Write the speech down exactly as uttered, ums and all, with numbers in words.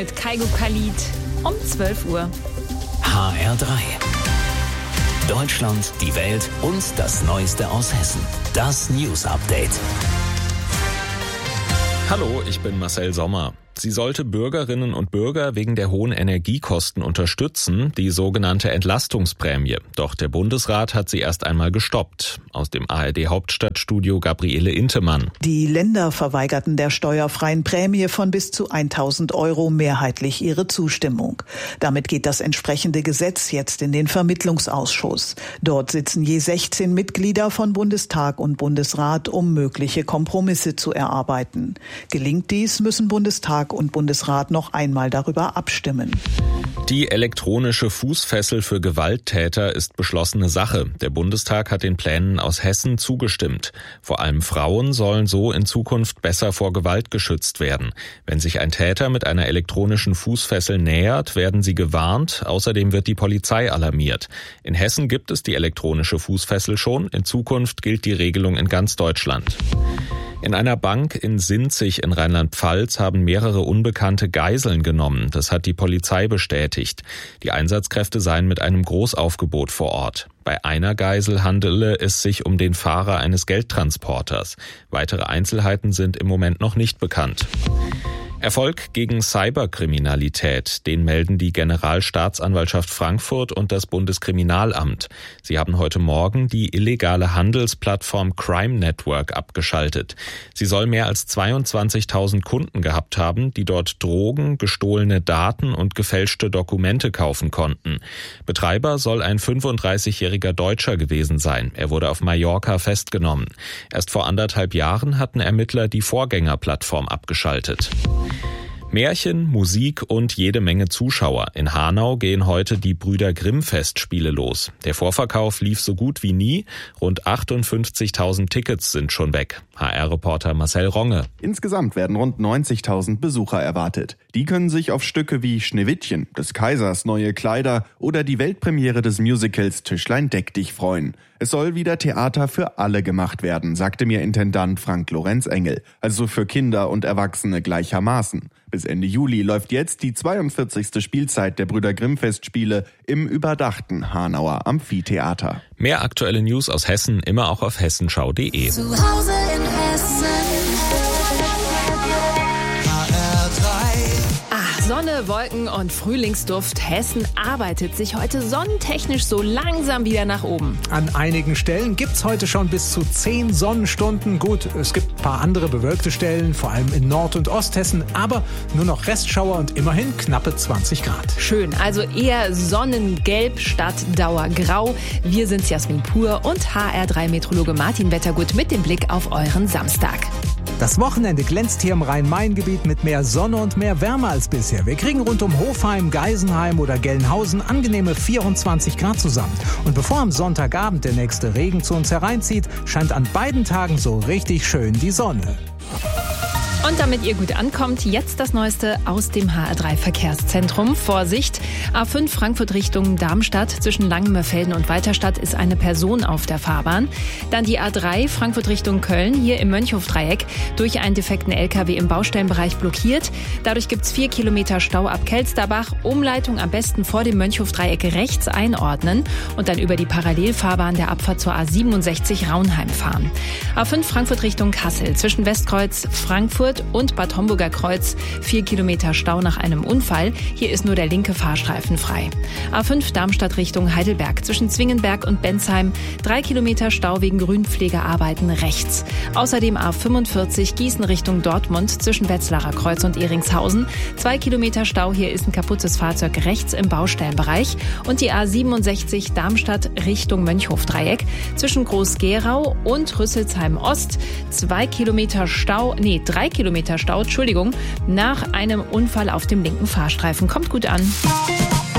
Mit Kaigo Khalid um zwölf Uhr. H R drei. Deutschland, die Welt und das Neueste aus Hessen. Das News Update. Hallo, ich bin Marcel Sommer. Sie sollte Bürgerinnen und Bürger wegen der hohen Energiekosten unterstützen, die sogenannte Entlastungsprämie. Doch der Bundesrat hat sie erst einmal gestoppt. Aus dem A R D-Hauptstadtstudio Gabriele Intemann. Die Länder verweigerten der steuerfreien Prämie von bis zu tausend Euro mehrheitlich ihre Zustimmung. Damit geht das entsprechende Gesetz jetzt in den Vermittlungsausschuss. Dort sitzen je sechzehn Mitglieder von Bundestag und Bundesrat, um mögliche Kompromisse zu erarbeiten. Gelingt dies, müssen Bundestag und Bundesrat noch einmal darüber abstimmen. Die elektronische Fußfessel für Gewalttäter ist beschlossene Sache. Der Bundestag hat den Plänen aus Hessen zugestimmt. Vor allem Frauen sollen so in Zukunft besser vor Gewalt geschützt werden. Wenn sich ein Täter mit einer elektronischen Fußfessel nähert, werden sie gewarnt. Außerdem wird die Polizei alarmiert. In Hessen gibt es die elektronische Fußfessel schon. In Zukunft gilt die Regelung in ganz Deutschland. In einer Bank in Sinzig in Rheinland-Pfalz haben mehrere Unbekannte Geiseln genommen. Das hat die Polizei bestätigt. Die Einsatzkräfte seien mit einem Großaufgebot vor Ort. Bei einer Geisel handele es sich um den Fahrer eines Geldtransporters. Weitere Einzelheiten sind im Moment noch nicht bekannt. Erfolg gegen Cyberkriminalität, den melden die Generalstaatsanwaltschaft Frankfurt und das Bundeskriminalamt. Sie haben heute Morgen die illegale Handelsplattform Crime Network abgeschaltet. Sie soll mehr als zweiundzwanzigtausend Kunden gehabt haben, die dort Drogen, gestohlene Daten und gefälschte Dokumente kaufen konnten. Betreiber soll ein fünfunddreißigjähriger Deutscher gewesen sein. Er wurde auf Mallorca festgenommen. Erst vor anderthalb Jahren hatten Ermittler die Vorgängerplattform abgeschaltet. Märchen, Musik und jede Menge Zuschauer. In Hanau gehen heute die Brüder Grimm Festspiele los. Der Vorverkauf lief so gut wie nie. Rund achtundfünfzigtausend Tickets sind schon weg. H R-Reporter Marcel Ronge. Insgesamt werden rund neunzigtausend Besucher erwartet. Die können sich auf Stücke wie Schneewittchen, des Kaisers neue Kleider oder die Weltpremiere des Musicals Tischlein deck dich freuen. Es soll wieder Theater für alle gemacht werden, sagte mir Intendant Frank Lorenz Engel, also für Kinder und Erwachsene gleichermaßen. Bis Ende Juli läuft jetzt die zweiundvierzigste Spielzeit der Brüder Grimm Festspiele im überdachten Hanauer Amphitheater. Mehr aktuelle News aus Hessen immer auch auf hessenschau punkt de. Zu Hause in Hessen. H R drei. Ach, Sonne, Wolken und Frühlingsduft. Hessen arbeitet sich heute sonnentechnisch so langsam wieder nach oben. An einigen Stellen gibt's heute schon bis zu zehn Sonnenstunden. Gut, es gibt ein paar andere bewölkte Stellen, vor allem in Nord- und Osthessen, aber nur noch Restschauer und immerhin knappe zwanzig Grad. Schön, also eher Sonnengelb statt Dauergrau. Wir sind's Jasmin Pur und H R drei Meteorologe Martin Wettergut mit dem Blick auf euren Samstag. Das Wochenende glänzt hier im Rhein-Main-Gebiet mit mehr Sonne und mehr Wärme als bisher. Wir kriegen rund um Hofheim, Geisenheim oder Gelnhausen angenehme vierundzwanzig Grad zusammen. Und bevor am Sonntagabend der nächste Regen zu uns hereinzieht, scheint an beiden Tagen so richtig schön die Sonne. Und damit ihr gut ankommt, jetzt das Neueste aus dem H R drei Verkehrszentrum. Vorsicht, A fünf Frankfurt Richtung Darmstadt. Zwischen Langenmerfelden und Walterstadt ist eine Person auf der Fahrbahn. Dann die A drei Frankfurt Richtung Köln, hier im Mönchhofdreieck, durch einen defekten L K W im Baustellenbereich blockiert. Dadurch gibt's vier Kilometer Stau ab Kelsterbach. Umleitung am besten vor dem Mönchhofdreieck rechts einordnen und dann über die Parallelfahrbahn der Abfahrt zur A siebenundsechzig Raunheim fahren. A fünf Frankfurt Richtung Kassel, zwischen Westkreuz, Frankfurt und Bad Homburger Kreuz. Vier Kilometer Stau nach einem Unfall. Hier ist nur der linke Fahrstreifen frei. A fünf Darmstadt Richtung Heidelberg, zwischen Zwingenberg und Bensheim. Drei Kilometer Stau wegen Grünpflegearbeiten rechts. Außerdem A fünfundvierzig Gießen Richtung Dortmund, zwischen Wetzlarer Kreuz und Eringshausen. Zwei Kilometer Stau, hier ist ein kaputtes Fahrzeug rechts im Baustellenbereich. Und die A siebenundsechzig Darmstadt Richtung Mönchhofdreieck, zwischen Groß-Gerau und Rüsselsheim Ost. Zwei Kilometer Stau, nee, drei Kilometer Stau, Entschuldigung, nach einem Unfall auf dem linken Fahrstreifen. Kommt gut an.